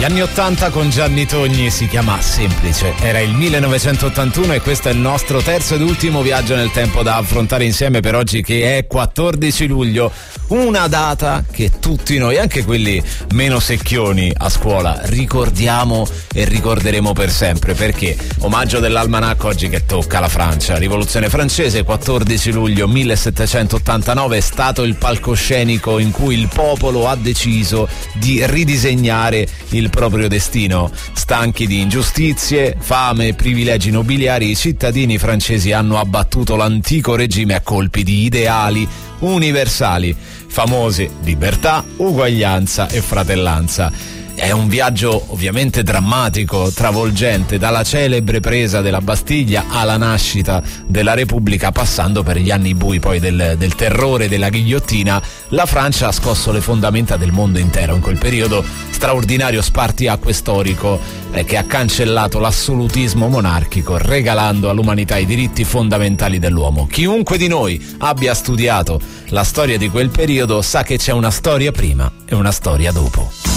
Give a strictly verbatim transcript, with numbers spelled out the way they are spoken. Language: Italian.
anni ottanta con Gianni Togni, si chiama Semplice. Era il millenovecentottantuno e questo è il nostro terzo ed ultimo viaggio nel tempo da affrontare insieme per oggi, che è quattordici luglio, una data che tutti noi, anche quelli meno secchioni a scuola, ricordiamo e ricorderemo per sempre, perché omaggio dell'almanacco oggi che tocca la Francia. Rivoluzione francese, quattordici luglio millesettecentottantanove, è stato il palcoscenico in cui il popolo ha deciso di ridisegnare il proprio destino. Stanchi di ingiustizie, fame e privilegi nobiliari, i cittadini francesi hanno abbattuto l'antico regime a colpi di ideali universali, famosi libertà, uguaglianza e fratellanza. È un viaggio ovviamente drammatico, travolgente, dalla celebre presa della Bastiglia alla nascita della Repubblica, passando per gli anni bui poi del, del terrore della ghigliottina. La Francia ha scosso le fondamenta del mondo intero in quel periodo straordinario spartiacque storico eh, che ha cancellato l'assolutismo monarchico, regalando all'umanità i diritti fondamentali dell'uomo. Chiunque di noi abbia studiato la storia di quel periodo sa che c'è una storia prima e una storia dopo.